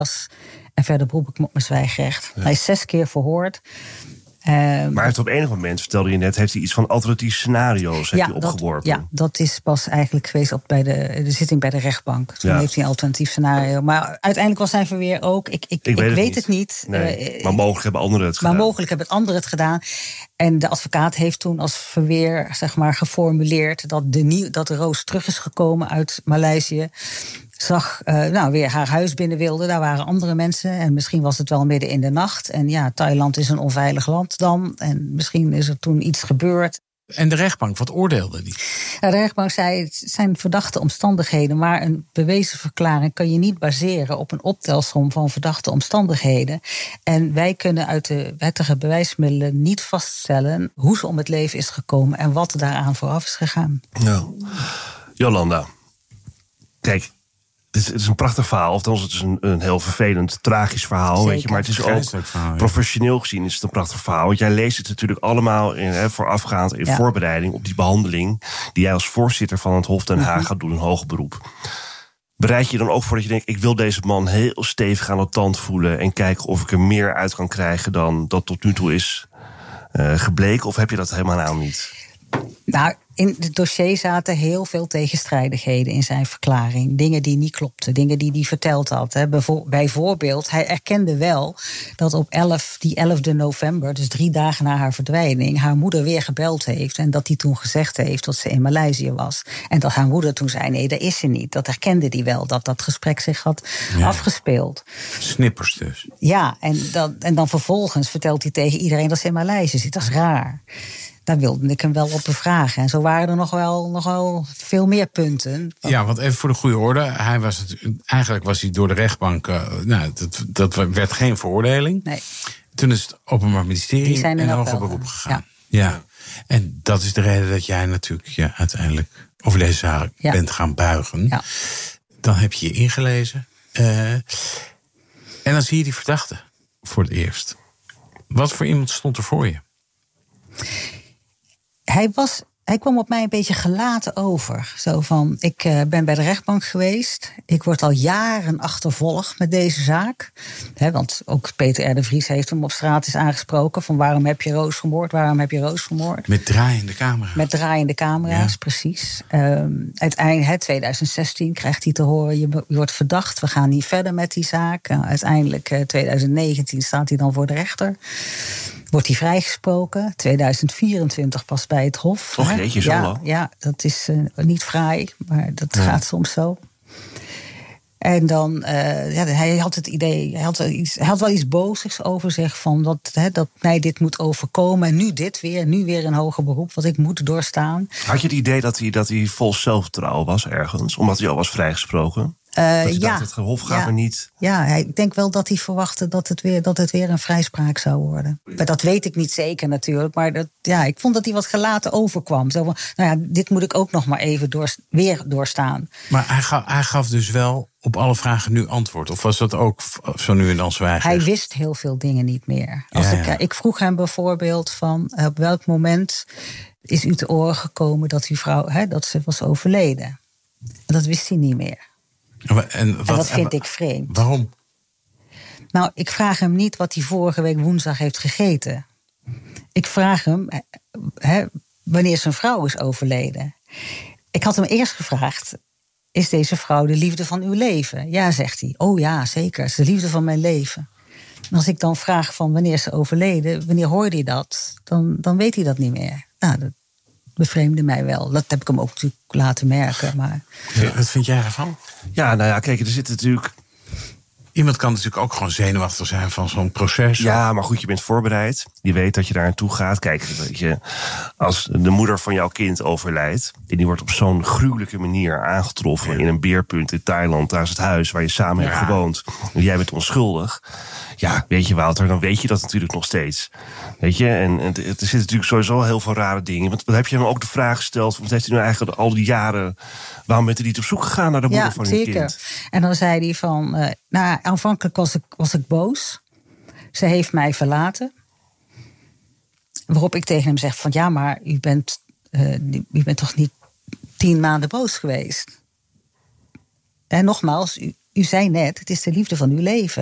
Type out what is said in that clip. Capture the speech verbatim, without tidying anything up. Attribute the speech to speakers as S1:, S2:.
S1: En verder beroep ik me op mijn zwijgrecht. Ja. Hij is zes keer verhoord.
S2: Um, maar hij heeft op enig moment, vertelde je net, heeft hij iets van alternatieve scenario's heeft
S1: ja,
S2: hij opgeworpen.
S1: Dat, ja, dat is pas eigenlijk geweest op bij de, de zitting bij de rechtbank. Toen ja. heeft hij een alternatief scenario. Maar uiteindelijk was zijn verweer ook. Ik, ik, ik, ik weet het niet.
S2: Het niet. Nee, uh, maar mogelijk hebben anderen het
S1: maar
S2: gedaan.
S1: Maar mogelijk hebben anderen het gedaan. En de advocaat heeft toen als verweer, zeg maar, geformuleerd dat de, nieuw, dat de Roos terug is gekomen uit Maleisië. Zag uh, nou, weer haar huis binnen wilde. Daar waren andere mensen. En misschien was het wel midden in de nacht. En ja, Thailand is een onveilig land dan. En misschien is er toen iets gebeurd.
S3: En de rechtbank, wat oordeelde die?
S1: De rechtbank zei, het zijn verdachte omstandigheden. Maar een bewezen verklaring kan je niet baseren op een optelsom van verdachte omstandigheden. En wij kunnen uit de wettige bewijsmiddelen niet vaststellen hoe ze om het leven is gekomen en wat daaraan vooraf is gegaan.
S2: Nou, Jolanda, kijk. Het is, het is een prachtig verhaal, althans het is een, een heel vervelend, tragisch verhaal. Weet je, maar het is ook verhaal, ja. professioneel gezien is het een prachtig verhaal. Want jij leest het natuurlijk allemaal in, hè, voorafgaand in ja. voorbereiding op die behandeling die jij als voorzitter van het Hof Den Haag mm-hmm. gaat doen in hoger beroep. Bereid je dan ook voor dat je denkt, ik wil deze man heel stevig aan de tand voelen en kijken of ik er meer uit kan krijgen dan dat tot nu toe is uh, gebleken? Of heb je dat helemaal nou niet?
S1: Nou, in het dossier zaten heel veel tegenstrijdigheden in zijn verklaring. Dingen die niet klopten, dingen die hij verteld had. Hè. Bijvoorbeeld, hij erkende wel dat op elf, die elfde november, dus drie dagen na haar verdwijning, haar moeder weer gebeld heeft. En dat hij toen gezegd heeft dat ze in Maleisië was. En dat haar moeder toen zei, nee, dat is ze niet. Dat erkende hij wel, dat dat gesprek zich had ja. afgespeeld.
S3: Snippers dus.
S1: Ja, en dan, en dan vervolgens vertelt hij tegen iedereen dat ze in Maleisië zit. Dat is raar. Daar wilde ik hem wel op bevragen. En zo waren er nog wel, nog wel veel meer punten.
S3: Ja, want even voor de goede orde. Hij was het, eigenlijk was hij door de rechtbank. Uh, nou, dat, dat werd geen veroordeling.
S1: Nee.
S3: Toen is het Openbaar Ministerie in hoger beroep gegaan. Ja. ja. En dat is de reden dat jij natuurlijk ja, uiteindelijk over deze zaak ja. bent gaan buigen. Ja. Dan heb je je ingelezen. Uh, en dan zie je die verdachte voor het eerst. Wat voor iemand stond er voor je?
S1: Hij, was, hij kwam op mij een beetje gelaten over. Zo van, ik uh, ben bij de rechtbank geweest. Ik word al jaren achtervolgd met deze zaak. He, want ook Peter R. de Vries heeft hem op straat eens aangesproken. Van waarom heb je Roos vermoord? Waarom heb je Roos vermoord?
S3: Met draaiende camera's.
S1: Met draaiende camera's, ja. precies. Um, uiteindelijk, twintig zestien krijgt hij te horen, je, je wordt verdacht. We gaan niet verder met die zaak. Uh, uiteindelijk, uh, twintig negentien staat hij dan voor de rechter. Wordt hij vrijgesproken. tweeduizend vierentwintig pas bij het Hof.
S2: Och, jeetje, zo
S1: ja,
S2: lang.
S1: ja, dat is uh, niet fraai, maar dat ja. gaat soms zo. En dan, uh, ja, hij had het idee, hij had, iets, hij had wel iets bozigs over zich van dat, hè, dat mij dit moet overkomen. En nu dit weer, nu weer een hoger beroep, wat ik moet doorstaan.
S2: Had je het idee dat hij, dat hij vol zelfvertrouwen was ergens, omdat hij al was vrijgesproken?
S1: Uh,
S2: dat je
S1: ja,
S2: dacht, het Hof gaat
S1: ja,
S2: me niet.
S1: Ja, ik denk wel dat hij verwachtte dat het weer, dat het weer een vrijspraak zou worden. Maar dat weet ik niet zeker natuurlijk. Maar dat, ja, ik vond dat hij wat gelaten overkwam. Zo van, nou ja, dit moet ik ook nog maar even door, weer doorstaan.
S3: Maar hij gaf, hij gaf dus wel op alle vragen nu antwoord? Of was dat ook zo nu en dan zwijgen?
S1: Hij wist heel veel dingen niet meer. Als ja, ik, ja. ik vroeg hem bijvoorbeeld van, op welk moment is u te oren gekomen dat uw vrouw, hè, dat ze was overleden? En dat wist hij niet meer.
S3: En, wat,
S1: en dat vind ik vreemd.
S3: Waarom?
S1: Nou, ik vraag hem niet wat hij vorige week woensdag heeft gegeten. Ik vraag hem hè, wanneer zijn vrouw is overleden. Ik had hem eerst gevraagd, is deze vrouw de liefde van uw leven? Ja, zegt hij. Oh ja, zeker, het is de liefde van mijn leven. En als ik dan vraag van wanneer is ze overleden, wanneer hoorde hij dat? Dan, dan weet hij dat niet meer. Nou, dat bevreemde mij wel. Dat heb ik hem ook natuurlijk laten merken. Maar...
S3: Ja, wat vind jij ervan?
S2: Ja, nou ja, kijk, er zit natuurlijk...
S3: Iemand kan natuurlijk ook gewoon zenuwachtig zijn van zo'n proces.
S2: Ja, maar goed, je bent voorbereid. Je weet dat je daar naartoe gaat. Kijk, weet je, als de moeder van jouw kind overlijdt en die wordt op zo'n gruwelijke manier aangetroffen ja. in een beerpunt in Thailand, daar is het huis waar je samen ja. hebt gewoond. En jij bent onschuldig. Ja, weet je, Wouter, dan weet je dat natuurlijk nog steeds. Weet je, en, en er zitten natuurlijk sowieso heel veel rare dingen. Want heb je hem ook de vraag gesteld, wat heeft hij nou eigenlijk al die jaren, waarom bent u niet op zoek gegaan naar de moeder
S1: ja,
S2: van uw
S1: zeker.
S2: kind?
S1: En dan zei hij van, uh, nou, aanvankelijk was ik, was ik boos. Ze heeft mij verlaten. Waarop ik tegen hem zeg van, ja, maar u bent, uh, u bent toch niet tien maanden boos geweest? En nogmaals, u, u zei net, het is de liefde van uw leven.